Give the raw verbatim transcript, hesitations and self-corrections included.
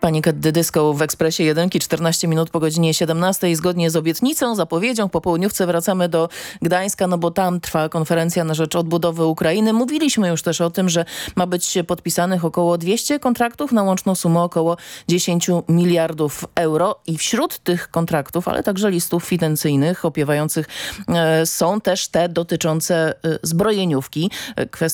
Pani Ket Dydysko w Ekspresie Jedynki, czternaście minut po godzinie siedemnastej. Zgodnie z obietnicą, zapowiedzią, po południówce wracamy do Gdańska, no bo tam trwa konferencja na rzecz odbudowy Ukrainy. Mówiliśmy już też o tym, że ma być podpisanych około dwieście kontraktów na łączną sumę około dziesięć miliardów euro. I wśród tych kontraktów, ale także listów financyjnych opiewających e, są też te dotyczące e, zbrojeniówki. Kwestia